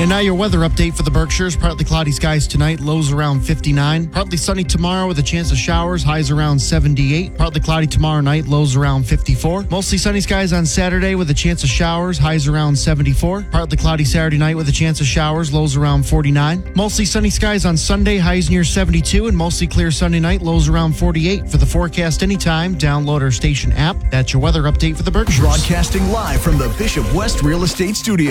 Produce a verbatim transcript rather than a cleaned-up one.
And now your weather update for the Berkshires. Partly cloudy skies tonight, lows around fifty-nine. Partly sunny tomorrow with a chance of showers, highs around seventy-eight. Partly cloudy tomorrow night, lows around fifty-four. Mostly sunny skies on Saturday with a chance of showers, highs around seventy-four. Partly cloudy Saturday night with a chance of showers, lows around forty-nine. Mostly sunny skies on Sunday, highs near seventy-two. And mostly clear Sunday night, lows around forty-eight. For the forecast anytime, download our station app. That's your weather update for the Berkshires. Broadcasting live from the Bishop West Real Estate Studio.